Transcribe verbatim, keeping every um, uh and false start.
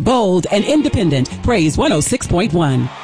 bold, and independent. Praise one oh six point one.